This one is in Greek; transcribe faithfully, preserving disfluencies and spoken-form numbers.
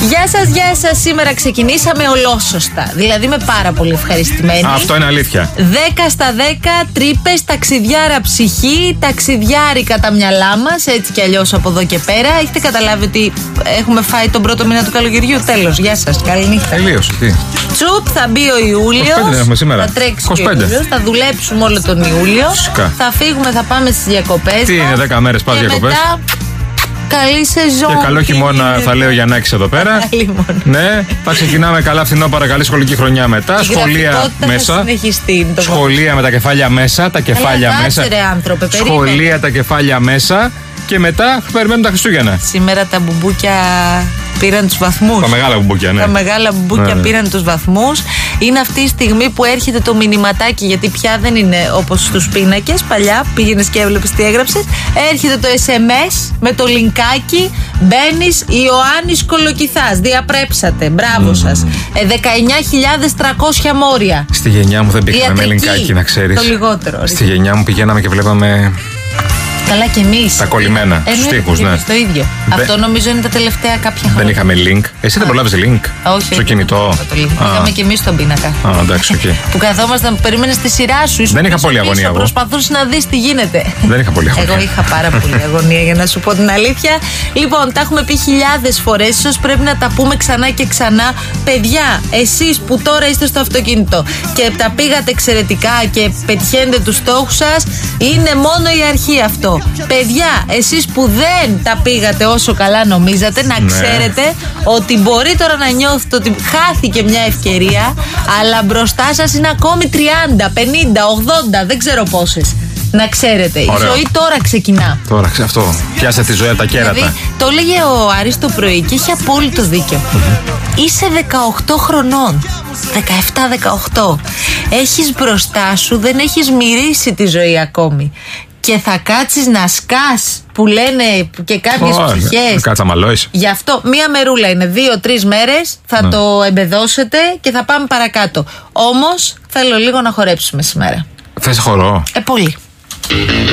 Γεια σας, γεια σας. Σήμερα ξεκινήσαμε ολόσωστα. Δηλαδή είμαι πάρα πολύ ευχαριστημένη. Αυτό είναι αλήθεια. δέκα στα δέκα τρύπες, ταξιδιάρα ψυχή, ταξιδιάρικα τα μυαλά μας. Έτσι κι αλλιώς από εδώ και πέρα. Έχετε καταλάβει ότι έχουμε φάει τον πρώτο μήνα του καλοκαιριού. Τέλος. Γεια σας. Καληνύχτα. Τελείωσε. Τι. Τσουπ, θα μπει ο Ιούλιος. είκοσι πέντε έχουμε σήμερα. Θα τρέξει είκοσι πέντε. ο Ιούλιος. Θα δουλέψουμε όλο τον Ιούλιο. Φυσικά. Θα φύγουμε, θα πάμε στις διακοπές. Τι είναι, δέκα μέρες πας διακοπές. Μετά, καλή σεζόν. Και καλό χειμώνα, θα λέει ο Γιαννάκης εδώ πέρα. Ναι, θα ξεκινάμε καλά φθινόπωρα, καλή σχολική χρονιά μετά. Η σχολεία μέσα. Το σχολεία με τα κεφάλια μέσα. Τα κεφάλια αλλά μέσα. Κάτσε, ρε, άνθρωπε, σχολεία, τα κεφάλια μέσα. Και μετά περιμένουμε τα Χριστούγεννα. Σήμερα τα μπουμπούκια πήραν τους βαθμούς. Τα μεγάλα μπουμπούκια, ναι. Τα μεγάλα μπουμπούκια ναι, ναι. πήραν τους βαθμούς. Είναι αυτή η στιγμή που έρχεται το μηνυματάκι, γιατί πια δεν είναι όπως στους πίνακες. Παλιά πήγαινες και έβλεπες τι έγραψες. Έρχεται το ες εμ ες με το λινκάκι. Μπαίνεις, Ιωάννης Κολοκυθάς. Διαπρέψατε. Μπράβο mm. σας. Ε, δεκαεννιά χιλιάδες τριακόσια μόρια. Στη γενιά μου δεν πήγαμε με λινκάκι, να ξέρεις. Το λιγότερο. Στη γενιά μου πηγαίναμε και βλέπαμε. Καλά κι εμείς. Τα κολλημένα, ε, στους τοίχους, ναι. Το ίδιο. Δε... Αυτό νομίζω είναι τα τελευταία κάποια χρόνια. Δεν είχαμε link. Εσύ δεν προλάβεις link. Όχι. Στο κινητό. Είχαμε κι εμείς τον πίνακα. Α, εντάξει, okay. Που καθόμασταν, περίμενες τη σειρά σου. Δεν είχα πολύ αγωνία εγώ. Προσπαθούσε να δεις τι γίνεται. Δεν είχα πολύ αγωνία. Εγώ είχα πάρα πολύ αγωνία, για να σου πω την αλήθεια. Λοιπόν, τα έχουμε πει χιλιάδες φορές. Ίσως πρέπει να τα πούμε ξανά και ξανά. Παιδιά, εσείς που τώρα είστε στο αυτοκίνητο και τα πήγατε εξαιρετικά και πετυχαίνετε τους στόχους σας, είναι μόνο η αρχή αυτό. Παιδιά, εσείς που δεν τα πήγατε όσο καλά νομίζατε, να ναι. ξέρετε ότι μπορεί τώρα να νιώθετε ότι χάθηκε μια ευκαιρία, αλλά μπροστά σας είναι ακόμη τριάντα, πενήντα, ογδόντα, δεν ξέρω πόσες. Να ξέρετε, ωραίο. Η ζωή τώρα ξεκινά. Τώρα, αυτό. Πιάστε τη ζωή από τα κέρατα. Δηλαδή, το έλεγε ο Άρης το πρωί και είχε απόλυτο δίκιο. Mm-hmm. Είσαι δεκαοκτώ χρονών. δεκαεπτά δεκαοκτώ. Έχεις μπροστά σου, δεν έχεις μυρίσει τη ζωή ακόμη. Και θα κάτσεις να σκάς, που λένε και κάποιες oh, ψυχές. Κάτσα μαλώσεις. Γι' αυτό μία μερούλα είναι, δύο-τρεις μέρες θα ναι. το εμπεδώσετε και θα πάμε παρακάτω. Όμως θέλω λίγο να χορέψουμε σήμερα. Θες χορό? Ε, πολύ.